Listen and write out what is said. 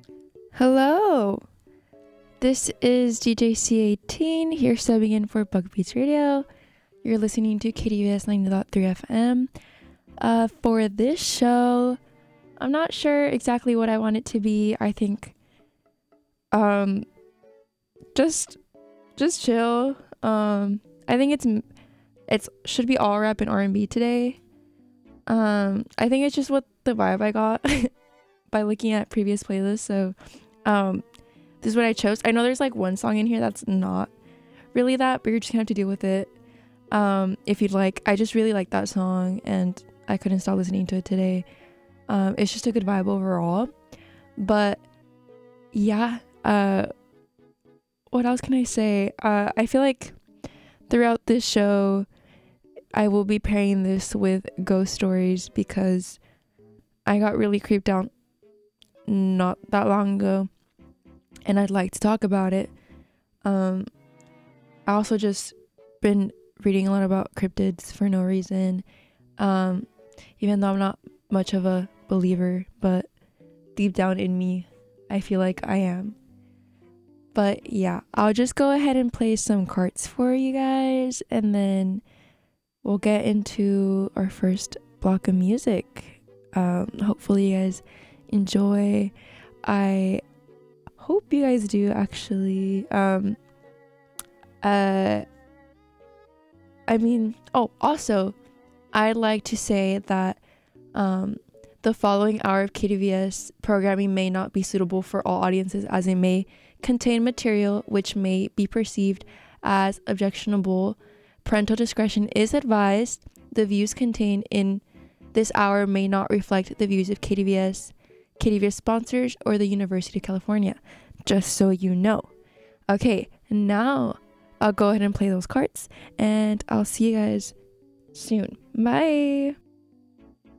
Hello, this is DJ C18 here subbing in for Bug Beats Radio. You're listening to KDVS 90.3 FM. For this show, I'm not sure exactly what I want it to be. I think, just chill. I think it's should be all rap and R&B today. I think it's just what the vibe I got by looking at previous playlists. So, this is what I chose. I know there's like one song in here that's not really that, but you're just gonna have to deal with it. If you'd like. I just really like that song and I couldn't stop listening to it today. It's just a good vibe overall. But yeah, what else can I say? I feel like throughout this show I will be pairing this with ghost stories because I got really creeped out not that long ago and I'd like to talk about it. I also just been reading a lot about cryptids for no reason, even though I'm not much of a believer, but deep down in me I feel like I am. But yeah, I'll just go ahead and play some carts for you guys and then we'll get into our first block of music. Hopefully you guys enjoy. I hope you guys do actually. Also, I'd like to say that the following hour of KDVS programming may not be suitable for all audiences as it may contain material which may be perceived as objectionable. Parental discretion is advised. The views contained in this hour may not reflect the views of KDVS sponsors, or the University of California. Just so you know. Okay, now I'll go ahead and play those cards, and I'll see you guys soon. Bye!